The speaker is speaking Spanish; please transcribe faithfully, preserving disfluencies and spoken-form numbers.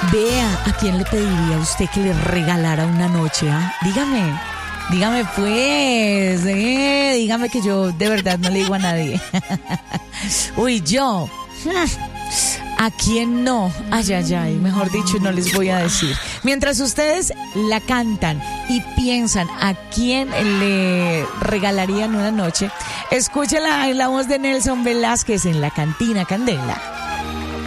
Vea, ¿a quién le pediría a usted que le regalara una noche? ¿Ah? Dígame, dígame pues, eh, dígame que yo de verdad no le digo a nadie. Uy, yo, ¿a quién no? Ay, ay, ay, mejor dicho, no les voy a decir. Mientras ustedes la cantan y piensan a quién le regalarían una noche, escuchen la, la voz de Nelson Velázquez en La Cantina Candela.